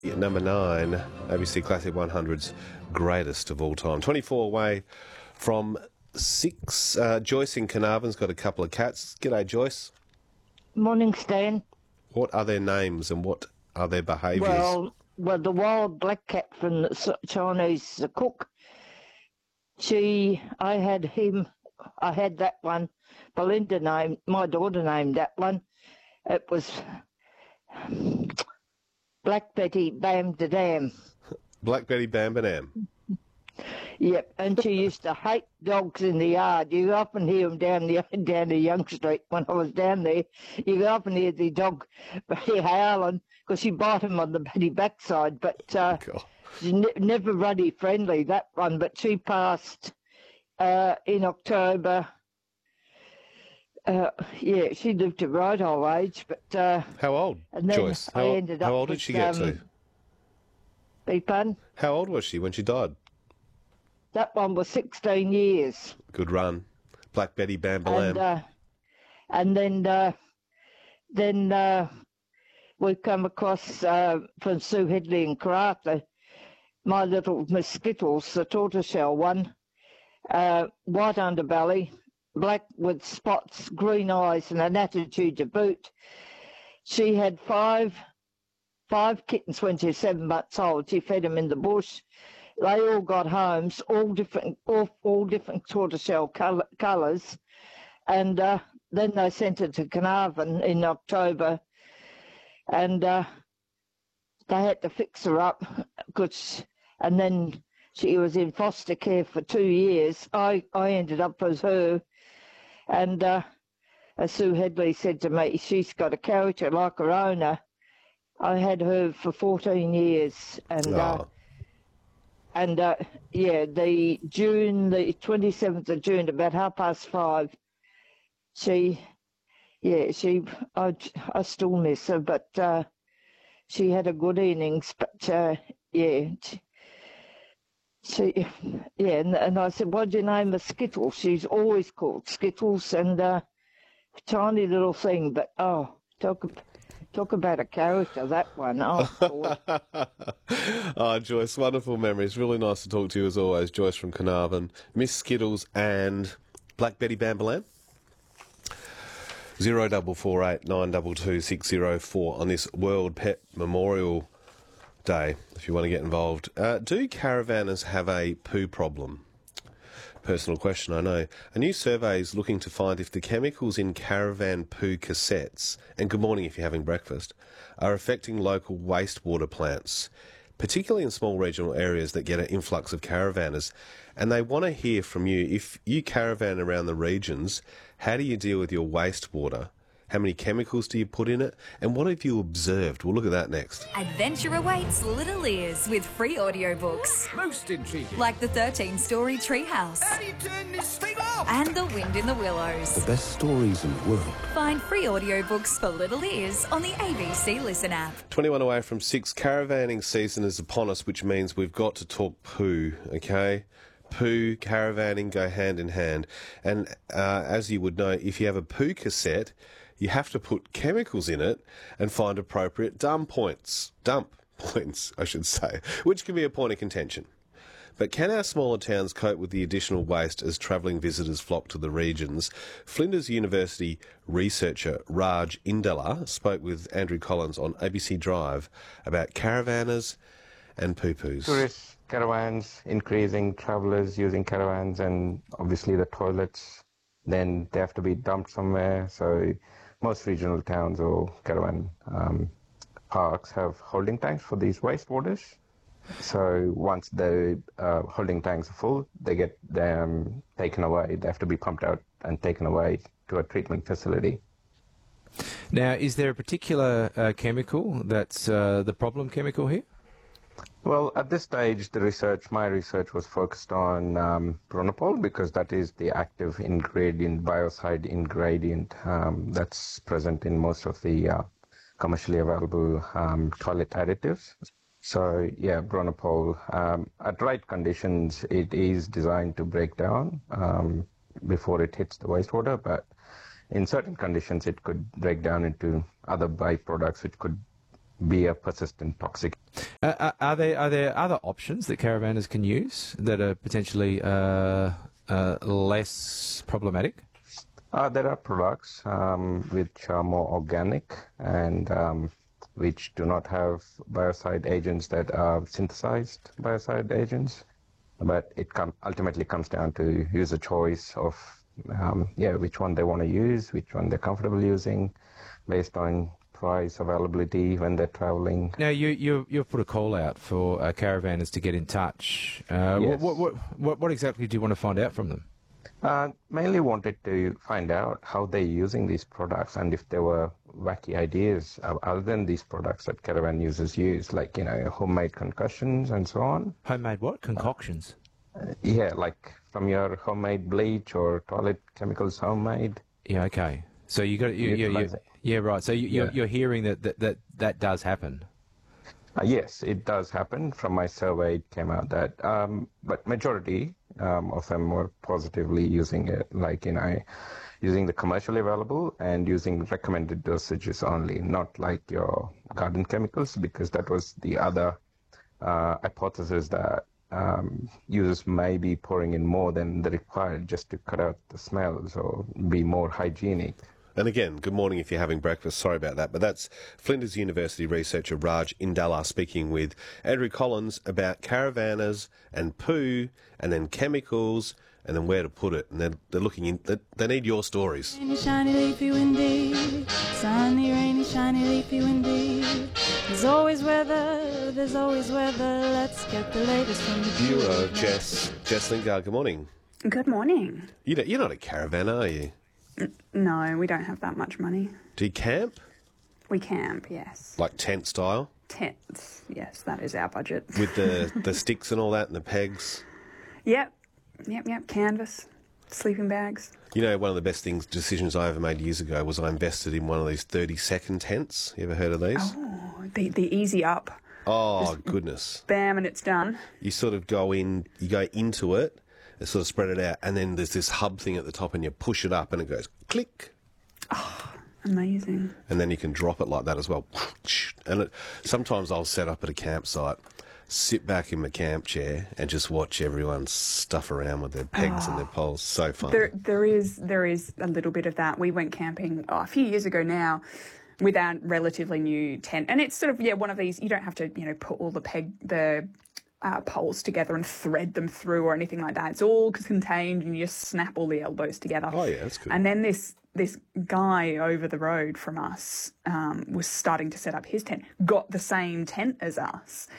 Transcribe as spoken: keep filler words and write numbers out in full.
At number nine, A B C Classic one hundred's greatest of all time. twenty-four away from six. Uh, Joyce in Carnarvon's got a couple of cats. G'day, Joyce. Morning, Stan. What are their names and what are their behaviours? Well, well, the wild black cat from the Chinese cook, she, I had him, I had that one. Belinda named, my daughter named that one. It was Black Betty Bam da Dam. Black Betty Bam ba Dam. Yep, and she used to hate dogs in the yard. You often hear them down the down the Young Street when I was down there. You often hear the dog howling because she bite him on the bloody backside. But uh, God. she's ne- never ruddy friendly, that one. But she passed uh, in October. Uh, yeah, she lived to right old age. But uh, How old, and then Joyce? I How, ended up how old did with, she get um, to? Beg pardon? How old was she when she died? That one was sixteen years. Good run. Black Betty Bam ba And, Lam. uh, and then uh, then uh, we come across uh, from Sue Headley and Karratha, my little Miss Skittles, the tortoiseshell one, uh, white underbelly, black with spots, green eyes, and an attitude to boot. She had five five kittens when she was seven months old. She fed them in the bush. They all got homes, all different, all, all different tortoiseshell colour, colours, and uh, then they sent her to Carnarvon in October, and uh, they had to fix her up, cause, and then she was in foster care for two years. I, I ended up as her, and uh, as Sue Headley said to me, she's got a character like her owner. I had her for fourteen years, and. Oh. Uh, And, uh, yeah, the June, the twenty-seventh of June, about half past five, she, yeah, she, I, I still miss her, but uh, she had a good innings, but, uh, yeah, she, she, yeah, and, and I said, what'd you name her? Skittles? She's always called Skittles, and uh, tiny little thing, but, oh, talk about... Talk about a character, that one. Oh, God. Oh, Joyce, wonderful memories. Really nice to talk to you as always. Joyce from Carnarvon, Miss Skittles and Black Betty Bam ba Lam. Zero double four eight nine double two six zero four on this World Pet Memorial Day. If you want to get involved, uh, do caravanners have a poo problem? Personal question, I know. A new survey is looking to find if the chemicals in caravan poo cassettes, and good morning if you're having breakfast, are affecting local wastewater plants, particularly in small regional areas that get an influx of caravanners. And they want to hear from you. If you caravan around the regions, how do you deal with your wastewater? How many chemicals do you put in it? And what have you observed? We'll look at that next. Adventure awaits little ears with free audiobooks. Most intriguing. Like the thirteen-story Treehouse. How do you turn this thing off? And The Wind in the Willows. The best stories in the world. Find free audiobooks for little ears on the A B C Listen app. twenty-one away from six. Caravanning season is upon us, which means we've got to talk poo, okay? Poo, caravanning go hand in hand. And uh, as you would know, if you have a poo cassette, you have to put chemicals in it and find appropriate dump points. Dump points, I should say, which can be a point of contention. But can our smaller towns cope with the additional waste as travelling visitors flock to the regions? Flinders University researcher Raj Indala spoke with Andrew Collins on A B C Drive about caravanners and poo-poos. Tourists, caravans, increasing travellers using caravans, and obviously the toilets, then they have to be dumped somewhere. So most regional towns or caravan um, parks have holding tanks for these wastewaters. So once the uh, holding tanks are full, they get them taken away. They have to be pumped out and taken away to a treatment facility. Now, is there a particular uh, chemical that's uh, the problem chemical here? Well, at this stage, the research, my research was focused on um, Bronopol because that is the active ingredient, biocide ingredient um, that's present in most of the uh, commercially available um, toilet additives. So, yeah, Bronopol, um, at right conditions, it is designed to break down um, before it hits the wastewater, but in certain conditions, it could break down into other byproducts which could be a persistent toxic. Uh, are- are there are there other options that caravanners can use that are potentially uh, uh, less problematic? Uh, there are products um, which are more organic and um, which do not have biocide agents that are synthesized biocide agents. But it com- ultimately comes down to user choice of um, yeah, which one they want to use, which one they're comfortable using, based on price, availability when they're traveling. Now, you you you've put a call out for uh, caravanners to get in touch. Uh, Yes. what, what what what exactly do you want to find out from them? Uh, mainly wanted to find out how they're using these products and if there were wacky ideas uh, other than these products that caravan users use, like, you know, homemade concussions and so on. Homemade what? Concoctions. Yeah, like from your homemade bleach or toilet chemicals homemade. Yeah. Okay. So you got you, you, you, Utilize it. yeah right. So you, you're Yeah. you're hearing that that that, that does happen. Uh, yes, it does happen. From my survey, it came out that, um, but majority um, of them were positively using it, like, you know, using the commercially available and using recommended dosages only, not like your garden chemicals, because that was the other uh, hypothesis that um, users may be pouring in more than the required just to cut out the smells or be more hygienic. And again, good morning if you're having breakfast. Sorry about that. But that's Flinders University researcher Raj Indala speaking with Andrew Collins about caravanners and poo and then chemicals and then where to put it. And they're, they're looking in, they, they need your stories. Rainy, shiny, leafy, windy. Sunny, rainy, shiny, leafy, windy. There's always weather, there's always weather. Let's get the latest from the Bureau, Jess. Jess Lingard, good morning. Good morning. You don't, you're not a caravanner, are you? No, we don't have that much money. Do you camp? We camp, yes. Like tent style? Tents, yes, that is our budget. With the, the sticks and all that and the pegs? Yep, yep, yep. Canvas, sleeping bags. You know, one of the best things, decisions I ever made years ago was I invested in one of these thirty-second tents. You ever heard of these? Oh, the, the easy up. Oh, goodness. Bam, and it's done. You sort of go in, you go into it, and sort of spread it out, and then there's this hub thing at the top, and you push it up, and it goes click. Amazing. And then you can drop it like that as well. And it, sometimes I'll set up at a campsite, sit back in my camp chair, and just watch everyone stuff around with their pegs and their poles. So fun. There, there is, there is a little bit of that. We went camping oh, a few years ago now with our relatively new tent, and it's sort of yeah one of these. You don't have to you know put all the peg the. Uh, poles together and thread them through or anything like that. It's all contained and you just snap all the elbows together. Oh, yeah, that's good. And then this this guy over the road from us um, was starting to set up his tent, got the same tent as us.